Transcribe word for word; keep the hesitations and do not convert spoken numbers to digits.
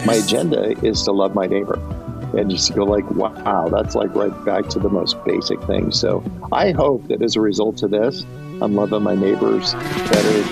my agenda is to love my neighbor. And just to go like, wow, that's like right back to the most basic things. So I hope that as a result of this, I'm loving my neighbors better